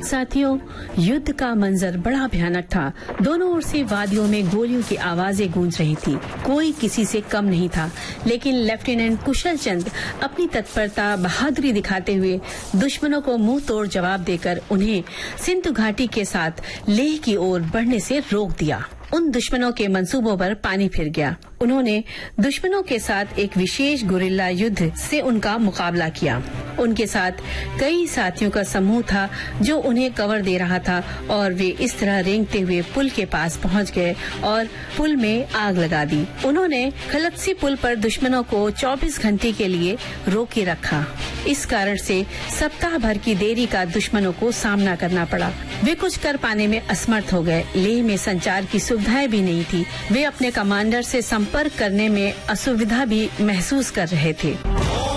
साथियों, युद्ध का मंजर बड़ा भयानक था। दोनों ओर से वादियों में गोलियों की आवाजें गूंज रही थी। कोई किसी से कम नहीं था, लेकिन लेफ्टिनेंट कुशल चंद अपनी तत्परता, बहादुरी दिखाते हुए दुश्मनों को मुंह तोड़ जवाब देकर उन्हें सिंधु घाटी के साथ लेह की ओर बढ़ने से रोक दिया। उन दुश्मनों के मंसूबों पर पानी फिर गया। उन्होंने दुश्मनों के साथ एक विशेष गुरिल्ला युद्ध से उनका मुकाबला किया। उनके साथ कई साथियों का समूह था जो उन्हें कवर दे रहा था और वे इस तरह रेंगते हुए पुल के पास पहुंच गए और पुल में आग लगा दी। उन्होंने खलत्सी पुल पर दुश्मनों को 24 घंटे के लिए रोके रखा। इस कारण से सप्ताह भर की देरी का दुश्मनों को सामना करना पड़ा। वे कुछ कर पाने में असमर्थ हो गए। लेह में संचार की सुविधाएं भी नहीं थी। वे अपने कमांडर से संपर्क करने में असुविधा भी महसूस कर रहे थे।